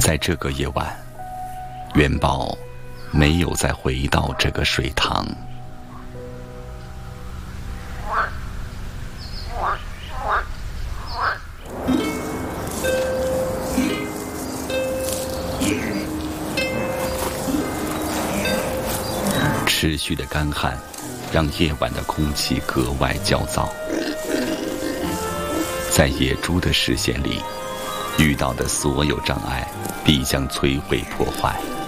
在这个夜晚，元宝没有再回到这个水塘。持续的干旱让夜晚的空气格外焦躁，在野猪的视线里，遇到的所有障碍必将摧毁破坏。